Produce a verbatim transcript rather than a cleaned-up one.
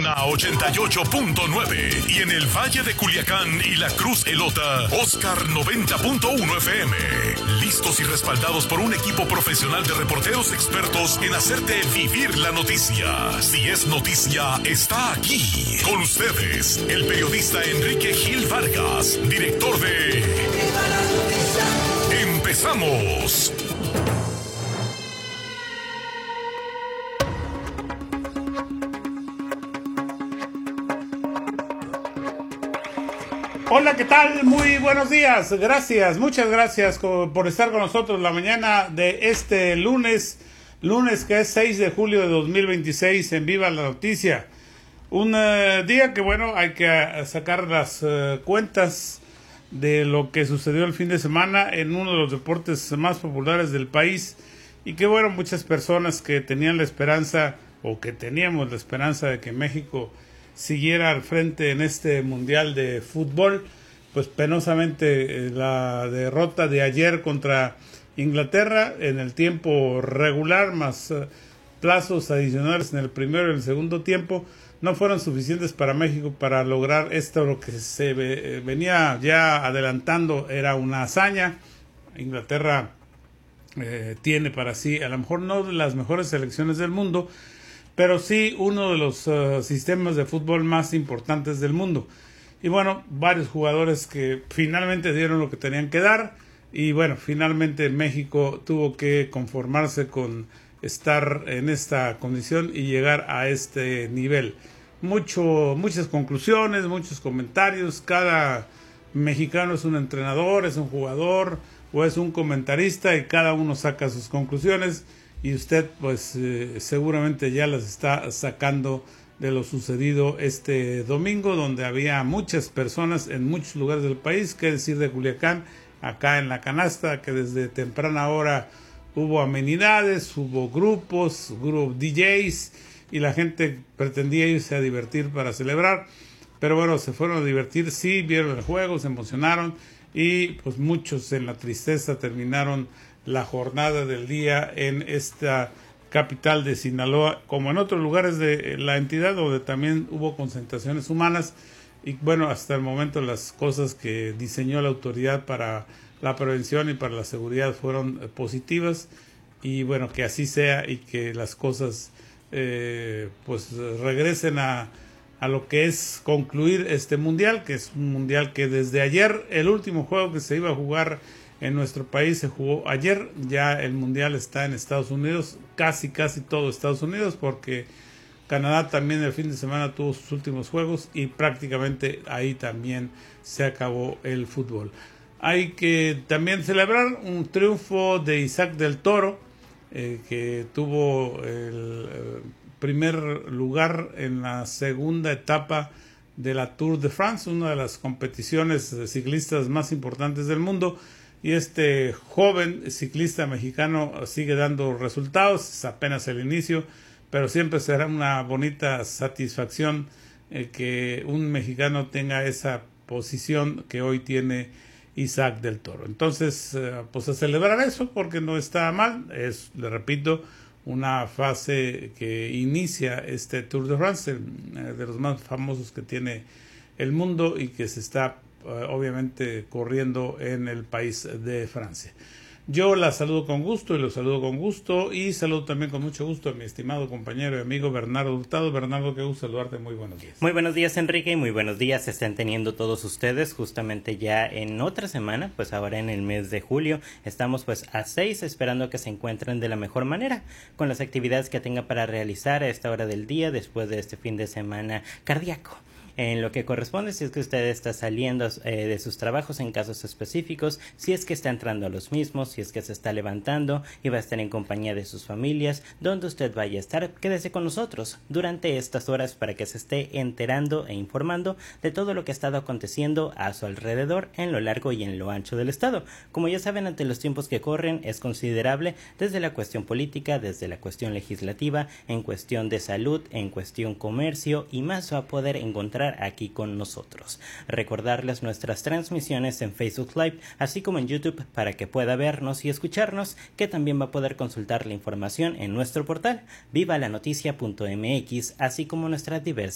Zona ochenta y ocho punto nueve y en el Valle de Culiacán y la Cruz Elota, Oscar noventa punto uno F M. Listos y respaldados por un equipo profesional de reporteros expertos en hacerte vivir la noticia. Si es noticia, está aquí. Con ustedes, el periodista Enrique Gil Vargas, director de Empezamos. Hola, ¿qué tal? Muy buenos días. Gracias, muchas gracias por estar con nosotros la mañana de este lunes, lunes que es seis de julio de dos mil veintiséis en Viva la Noticia. Un uh, día que, bueno, hay que uh, sacar las uh, cuentas de lo que sucedió el fin de semana en uno de los deportes más populares del país y que, bueno, muchas personas que tenían la esperanza o que teníamos la esperanza de que México siguiera al frente en este mundial de fútbol, pues penosamente eh, la derrota de ayer contra Inglaterra en el tiempo regular más eh, plazos adicionales en el primero y el segundo tiempo no fueron suficientes para México para lograr esto. Lo que se ve, venía ya adelantando era una hazaña. Inglaterra eh, tiene para sí a lo mejor no de las mejores selecciones del mundo, pero sí uno de los uh, sistemas de fútbol más importantes del mundo. Y bueno, varios jugadores que finalmente dieron lo que tenían que dar. Y bueno, finalmente México tuvo que conformarse con estar en esta condición y llegar a este nivel. Mucho, muchas conclusiones, muchos comentarios. Cada mexicano es un entrenador, es un jugador o es un comentarista y cada uno saca sus conclusiones. Y usted pues eh, seguramente ya las está sacando de lo sucedido este domingo, donde había muchas personas en muchos lugares del país, qué decir de Culiacán, acá en la canasta, que desde temprana hora hubo amenidades, hubo grupos, grupos D Js, y la gente pretendía irse a divertir para celebrar, pero bueno, se fueron a divertir, sí, vieron el juego, se emocionaron, y pues muchos en la tristeza terminaron la jornada del día en esta capital de Sinaloa, como en otros lugares de la entidad donde también hubo concentraciones humanas. Y bueno, hasta el momento las cosas que diseñó la autoridad para la prevención y para la seguridad fueron eh, positivas, y bueno, que así sea y que las cosas eh, pues regresen a, a lo que es concluir este mundial, que es un mundial que desde ayer, el último juego que se iba a jugar en nuestro país se jugó ayer. Ya el mundial está en Estados Unidos, casi casi todo Estados Unidos, porque Canadá también el fin de semana tuvo sus últimos juegos y prácticamente ahí también se acabó el fútbol. Hay que también celebrar un triunfo de Isaac del Toro, eh, que tuvo el eh, primer lugar en la segunda etapa de la Tour de France, una de las competiciones ciclistas más importantes del mundo. Y este joven ciclista mexicano sigue dando resultados, es apenas el inicio, pero siempre será una bonita satisfacción eh, que un mexicano tenga esa posición que hoy tiene Isaac del Toro. Entonces, eh, pues a celebrar eso, porque no está mal. Es, le repito, una fase que inicia este Tour de France, eh, de los más famosos que tiene el mundo y que se está obviamente corriendo en el país de Francia. Yo la saludo con gusto y los saludo con gusto y saludo también con mucho gusto a mi estimado compañero y amigo Bernardo Hurtado. Bernardo, qué gusto saludarte, muy buenos días. Muy buenos días, Enrique, y muy buenos días estén teniendo todos ustedes justamente ya en otra semana, pues ahora en el mes de julio. Estamos pues a seis esperando que se encuentren de la mejor manera con las actividades que tenga para realizar a esta hora del día después de este fin de semana cardíaco. En lo que corresponde, si es que usted está saliendo eh, de sus trabajos en casos específicos, si es que está entrando a los mismos, si es que se está levantando y va a estar en compañía de sus familias, donde usted vaya a estar, quédese con nosotros durante estas horas para que se esté enterando e informando de todo lo que ha estado aconteciendo a su alrededor en lo largo y en lo ancho del estado. Como ya saben, ante los tiempos que corren es considerable desde la cuestión política, desde la cuestión legislativa, en cuestión de salud, en cuestión comercio y más va a poder encontrar aquí con nosotros. Recordarles nuestras transmisiones en Facebook Live, así como en YouTube, para que pueda vernos y escucharnos, que también va a poder consultar la información en nuestro portal viva la noticia punto m x, así como nuestras diversas